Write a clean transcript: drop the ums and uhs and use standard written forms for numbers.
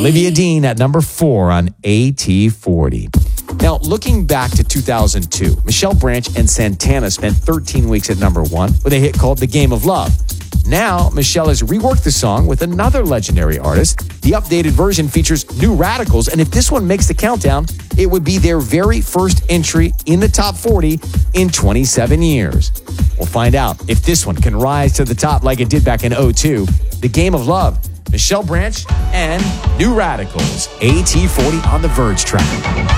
Olivia Dean at number 4 on AT40. Now, looking back to 2002, Michelle Branch and Santana spent 13 weeks at number 1 with a hit called The Game of Love. Now, Michelle has reworked the song with another legendary artist. The updated version features New Radicals, and if this one makes the countdown, it would be their very first entry in the top 40 in 27 years. We'll find out if this one can rise to the top like it did back in 2002. The Game of Love, Michelle Branch and New Radicals, AT40 on the Verge track.